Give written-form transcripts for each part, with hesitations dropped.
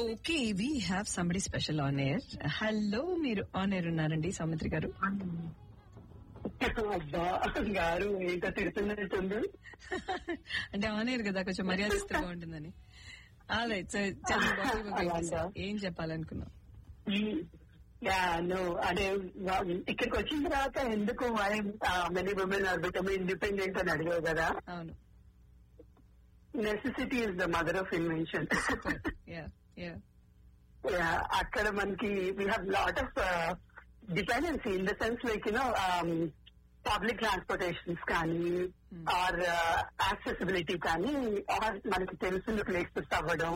Okay, we have somebody special on air. Hello, మీరు on air ఉన్నారండి సౌమిత్రి గారు. అబ్బా గారు ఏంటో తిడుతున్నట్టుంది. అంటే ఆన్ ఎయిర్ కదా, కొంచెం మర్యాదగా ఉంటుందని. ఏం చెప్పాలనుకున్నాం? అదే ఇక్కడికి వచ్చిన తర్వాత ఎందుకు many women are become independent అని అడిగావు కదా. అవును, necessity is the mother of invention. అక్కడ మనకి we have lot of dependency in the sense like public transportations కానీ ఆర్ యాక్సెసిబిలిటీ కానీ ఆర్ మనకి తెలిసిన ప్లేసెస్ అవ్వడం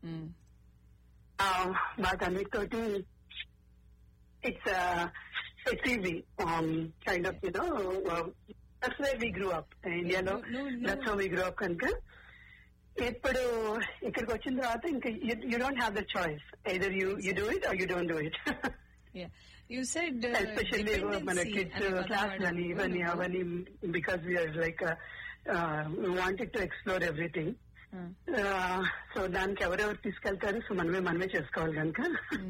వాటన్నిటితోటి it's easy kind of that's where we grew up ఇండియాలో. that's how we grew up కనుక ఇప్పుడు ఇక్కడికి వచ్చిన తర్వాత ఇంకా you don't have the choice, either you do it or you don't do it. You said especially మన kids class అని ఇవన్నీ అవన్నీ because we are like we wanted to explore everything. So దానికి ఎవరెవరు తీసుకెళ్తారు, సో మనమే చేసుకోవాలి కనుక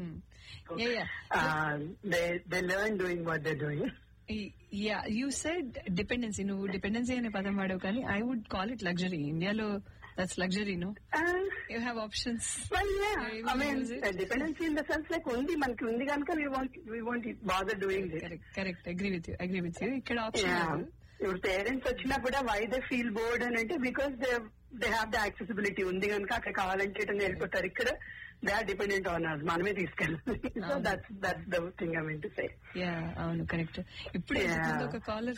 they learn doing what they're doing. Yeah, you said dependency. నువ్వు డిపెండెన్సీ అనే పదం వాడావు, కానీ I would call it luxury. ఇండియాలో that's luxury, no? You have options. Well, yeah. I mean, dependency in the sense like మనకి ఉంది కనుక we won't bother doing it. Correct. Agree with you. ఇక్కడ option ఇప్పుడు parents వచ్చినా కూడా why they feel bored అని అంటే because they have the accessibility ఉంది కనుక అక్కడ కావాలంటే వెళ్ళిపోతారు. ఇక్కడ they are dependent on us, మనమే తీసుకెళ్ళాలి. So that's the thing I meant to say. అవును, కరెక్ట్. ఇప్పుడు ఒక కాలర్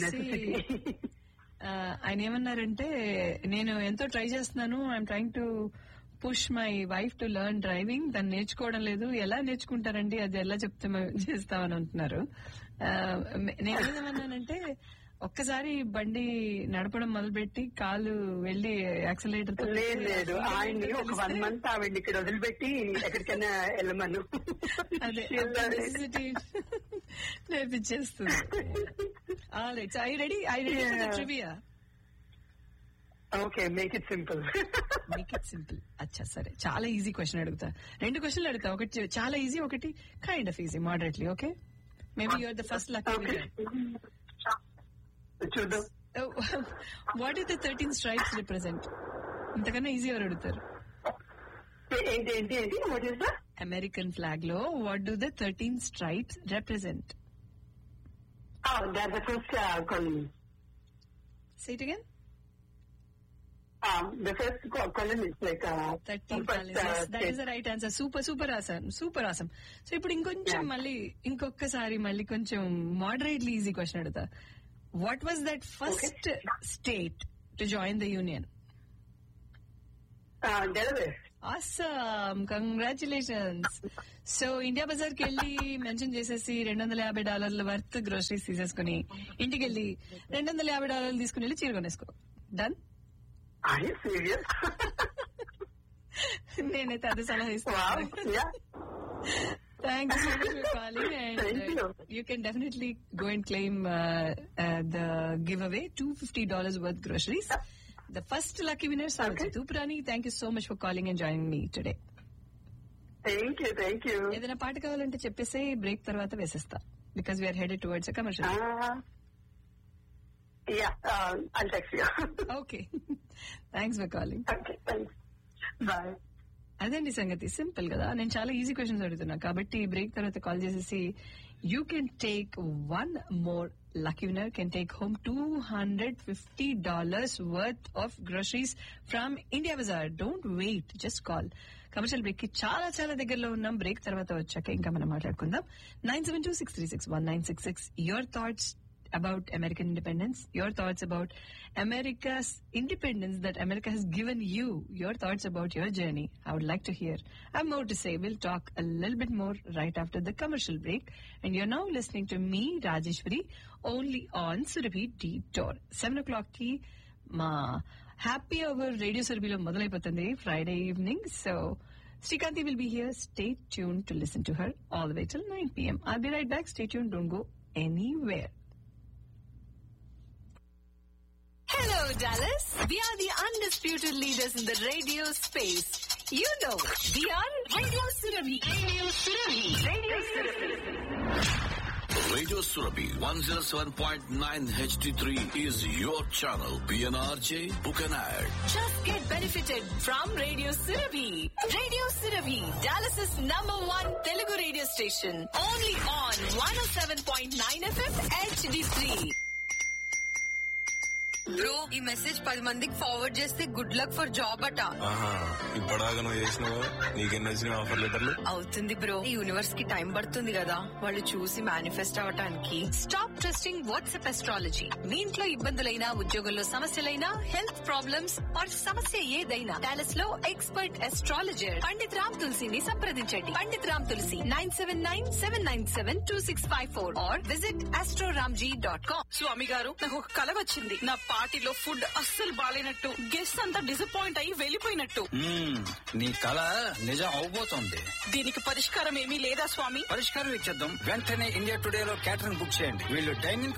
ఆయన ఏమన్నారంటే, నేను ఎంతో ట్రై చేస్తున్నాను, I'm trying to push my wife to learn driving, దాన్ని నేర్చుకోవడం లేదు. ఎలా నేర్చుకుంటారండి, అది ఎలా చేస్తామని అంటున్నారు. నేనేమన్నానంటే, ఒక్కసారి బండి నడపడం మొదలుపెట్టి కాలు వెళ్లి యాక్సిలరేటర్ లేదు ఆయన్ని ఒక 1 month ఆవిడ ఇక్కడ వదిలిపెట్టి ఎక్కడికైనా వెళ్ళమను, అదే నేర్పించేస్తుంది. Okay, make it simple. అచ్చా, సరే, చాలా ఈజీ క్వశ్చన్ అడుగుతా. 2 క్వశ్చన్లు అడుగుతా, ఒకటి చాలా ఈజీ, ఒకటి kind off easy, moderately. Okay, maybe you're the first lucky winner. చూద్దాం. What is the 13 stripes represent? ఇంతకన్నా ఈజీ ఎవరు అడుగుతారు? అమెరికన్ ఫ్లాగ్ లో what do the 13 stripes represent? That's the first column. Say it again. The first column is like 13 columns. Yes, that is the right answer. Super awesome. So ఇప్పుడు ఇంకొంచెం మళ్ళీ ఇంకొకసారి మళ్ళీ కొంచెం మోడరేట్లీ ఈజీ క్వశ్చన్ అడుగుతా. What was that first state to join the union? Delaware. Awesome, congratulations. So India Bazaar కి వెళ్ళి mention చేసేసి $250 వర్త్ గ్రోసరీస్ తీసేసుకుని ఇంటికి వెళ్ళి $250 తీసుకుని వెళ్ళి చీర కొనేసుకో. డన్. నేనైతే అది సలహా ఇస్తాను. Thank you so much for calling, and you can definitely go and claim the giveaway, $250 worth groceries. The first lucky winner, Savitri Tuprani. Thank you so much for calling and joining me today. Thank you. ఏదైనా పాట కావాలంటే చెప్పేసి break తర్వాత వేసేస్తా, because we are headed towards a commercial. I'll text you. Okay. Thanks for calling. Okay, thanks. Bye. అదండి సంగతి, simple కదా. నేను చాలా ఈజీ క్వశ్చన్స్ అడుగుతున్నా కాబట్టి బ్రేక్ తర్వాత కాల్ చేసేసి you can take 1 more lucky winner can take home $250 worth of groceries from India Bazaar. Don't wait, just call. Commercial break కి చాలా చాలా దగ్గరలో ఉన్నాం. బ్రేక్ తర్వాత వచ్చాక ఇంకా మనం మాట్లాడుకుందాం. 972-636-1966. Your thoughts about American independence, your thoughts about America's independence that America has given you, your thoughts about your journey. I would like to hear. I have more to say. We'll talk a little bit more right after the commercial break. And you're now listening to me, Rajeshwari, only on Surabhi Deep Tour. 7 o'clock ki ma happy hour radio Surabhi lo modalaipotundi Friday evening. So Srikanti will be here. Stay tuned to listen to her all the way till 9 p.m. I'll be right back. Stay tuned. Don't go anywhere. Hello, Dallas. We are the undisputed leaders in the radio space. You know, we are Radio Surabhi. Radio Surabhi. Radio Surabhi. Radio Surabhi 107.9 HD3 is your channel. PNRJ, book an ad. Just get benefited from Radio Surabhi. Radio Surabhi, Dallas's #1 Telugu radio station. Only on 107.9 FM HD3. Bro, ఈ message 10 మందికి forward చేస్తే good luck for job అట. ఇప్పటిదాకా నువ్వు చేసినావు, నీకెన్ని వచ్చిన offer లెటర్లు? అవుతుంది బ్రో, ఈ యూనివర్స్ కి టైం పడుతుంది కదా వాళ్ళు చూసి మేనిఫెస్ట్ అవటానికి. Stop trusting WhatsApp astrology. మీ ఇంట్లో ఇబ్బందులైనా, ఉద్యోగంలో సమస్యలైనా, హెల్త్ ప్రాబ్లమ్స్ ఆర్ సమస్య ఏదైనా, డాలస్ లో ఎక్స్పర్ట్ అస్ట్రాలజర్ పండిత్ రామ్ తులసిని సంప్రదించండి. పండిత్ రామ్ తులసి 979-797-2654 ఆర్ విజిట్ astroramji.com. స్వామి గారు, నాకు ఒక కల వచ్చింది. నా పార్టీలో ఫుడ్ అస్సలు బాలేనట్టు, గెస్ట్ అంతా డిసప్పాయింట్ అయ్యి వెళ్లిపోయినట్టు. నీ కళ నిజం అవబోతోంది. దీనికి పరిష్కారం ఏమీ లేదా స్వామి? పరిష్కారం ఇచ్చేద్దాం. వెంటనే ఇండియా టుడే లో క్యాటరింగ్ బుక్ చేయండి. వీళ్ళు డైనింగ్